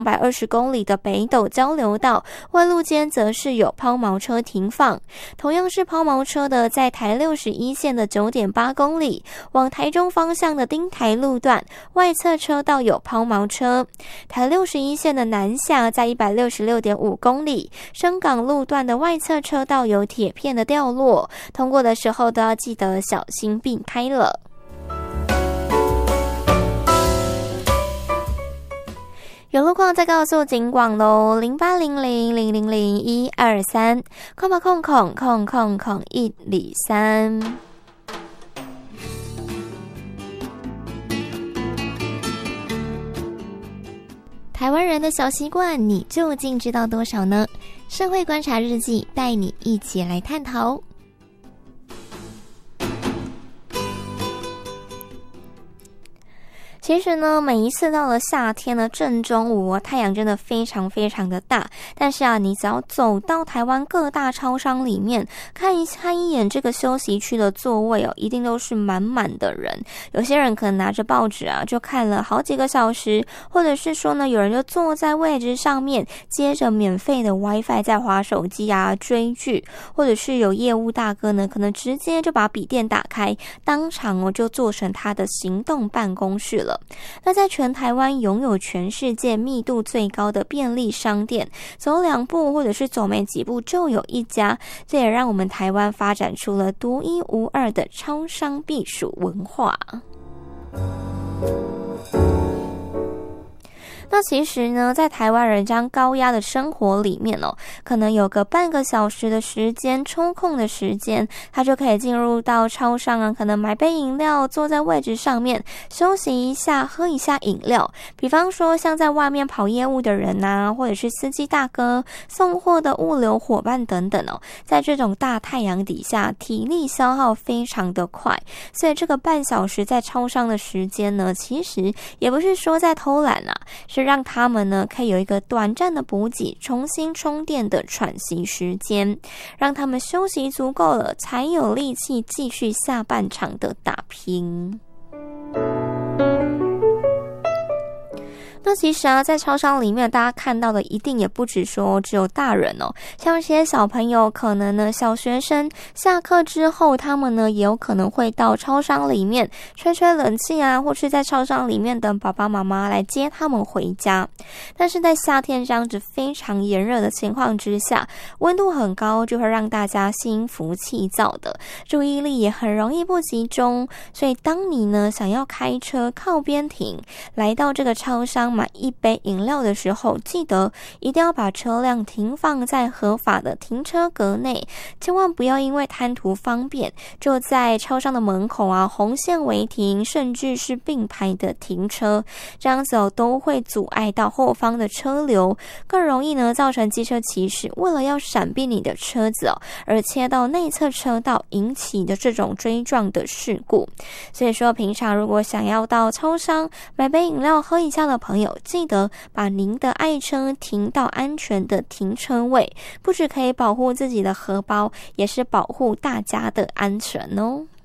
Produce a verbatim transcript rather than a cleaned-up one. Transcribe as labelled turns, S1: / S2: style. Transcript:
S1: 一百二十公里的北斗交流道，外路间则是有抛锚车停放。同样是抛锚车的，在台六十一线的 九点八公里，往台中方向的丁台路段，外侧车道有抛锚车。台六十一线的南下，在 一百六十六点五公里，深港路段的外侧车道有铁片的掉落，通过的时候都要记得小心避开了。有路况再告诉警广喽，零八零零零零零一二三，空吧空空空空空一里三。台湾人的小习惯，你究竟知道多少呢？社会观察日记带你一起来探讨。其实呢，每一次到了夏天的正中午啊，太阳真的非常非常的大。但是啊，你只要走到台湾各大超商里面，看一看一眼这个休息区的座位哦，一定都是满满的人。有些人可能拿着报纸啊，就看了好几个小时，或者是说呢，有人就坐在位置上面，接着免费的 WiFi 在滑手机啊、追剧，或者是有业务大哥呢，可能直接就把笔电打开，当场哦就做成他的行动办公室了。那在全台湾拥有全世界密度最高的便利商店，走两步或者是走没几步就有一家，这也让我们台湾发展出了独一无二的超商避暑文化。那其实呢，在台湾人这样高压的生活里面哦，可能有个半个小时的时间，抽空的时间，他就可以进入到超商啊，可能买杯饮料，坐在位置上面休息一下，喝一下饮料。比方说像在外面跑业务的人啊，或者是司机大哥、送货的物流伙伴等等哦，在这种大太阳底下，体力消耗非常的快，所以这个半小时在超商的时间呢，其实也不是说在偷懒啊，是让他们呢可以有一个短暂的补给、重新充电的喘息时间，让他们休息足够了，才有力气继续下半场的打拼。那其实啊，在超商里面大家看到的一定也不止说只有大人哦，像一些小朋友，可能呢小学生下课之后，他们呢也有可能会到超商里面吹吹冷气啊，或是在超商里面等爸爸妈妈来接他们回家。但是在夏天这样子非常炎热的情况之下，温度很高，就会让大家心浮气躁的，注意力也很容易不集中。所以当你呢想要开车靠边停，来到这个超商买一杯饮料的时候，记得一定要把车辆停放在合法的停车格内，千万不要因为贪图方便，就在超商的门口啊红线违停，甚至是并排的停车，这样子哦都会阻碍到后方的车流，更容易呢造成机车骑士为了要闪避你的车子哦，而切到内侧车道，引起的这种追撞的事故。所以说平常如果想要到超商买杯饮料喝一下的朋友，记得把您的爱车停到安全的停车位，不只可以保护自己的荷包，也是保护大家的安全哦。